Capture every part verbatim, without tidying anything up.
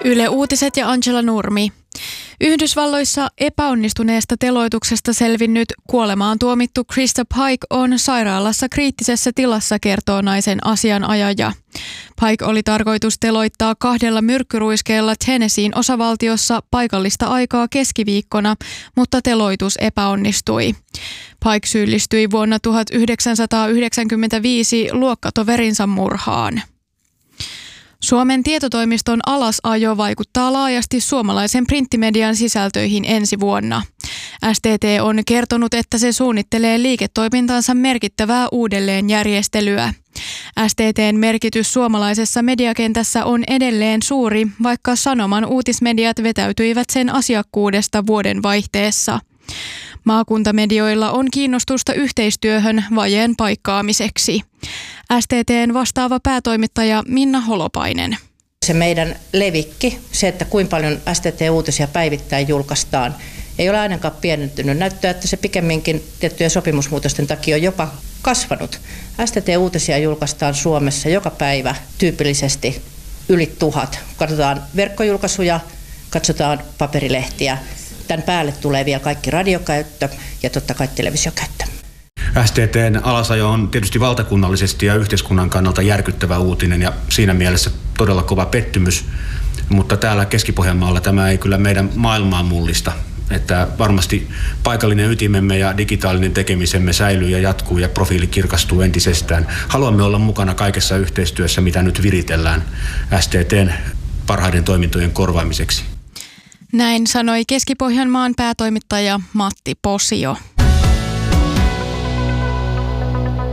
Yle Uutiset ja Angela Nurmi. Yhdysvalloissa epäonnistuneesta teloituksesta selvinnyt kuolemaan tuomittu Krista Pike on sairaalassa kriittisessä tilassa, kertoo naisen asianajaja. Pike oli tarkoitus teloittaa kahdella myrkkyruiskeella Tennesseein osavaltiossa paikallista aikaa keskiviikkona, mutta teloitus epäonnistui. Pike syyllistyi vuonna tuhatyhdeksänsataayhdeksänkymmentäviisi luokkatoverinsa murhaan. Suomen tietotoimiston alasajo vaikuttaa laajasti suomalaisen printtimedian sisältöihin ensi vuonna. S T T on kertonut, että se suunnittelee liiketoimintansa merkittävää uudelleenjärjestelyä. S T T:n merkitys suomalaisessa mediakentässä on edelleen suuri, vaikka Sanoman uutismediat vetäytyivät sen asiakkuudesta vuoden vaihteessa. Maakuntamedioilla on kiinnostusta yhteistyöhön vajeen paikkaamiseksi. S T T:n vastaava päätoimittaja Minna Holopainen. Se meidän levikki, se, että kuinka paljon S T T-uutisia päivittäin julkaistaan, ei ole ainakaan pienentynyt. Näyttää, että se pikemminkin tiettyjen sopimusmuutosten takia on jopa kasvanut. S T T-uutisia julkaistaan Suomessa joka päivä tyypillisesti yli tuhat. Katsotaan verkkojulkaisuja, katsotaan paperilehtiä. Tämän päälle tulee vielä kaikki radiokäyttö ja totta kai televisiokäyttö. S T T:n alasajo on tietysti valtakunnallisesti ja yhteiskunnan kannalta järkyttävä uutinen ja siinä mielessä todella kova pettymys, mutta täällä Keski-Pohjanmaalla tämä ei kyllä meidän maailmaa mullista. Että varmasti paikallinen ytimemme ja digitaalinen tekemisemme säilyy ja jatkuu ja profiili kirkastuu entisestään. Haluamme olla mukana kaikessa yhteistyössä, mitä nyt viritellään S T T:n parhaiden toimintojen korvaamiseksi. Näin sanoi Keski-Pohjanmaan päätoimittaja Matti Posio.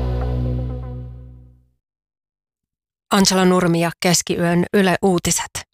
Angela Nurmi ja Keskiyön Yle Uutiset.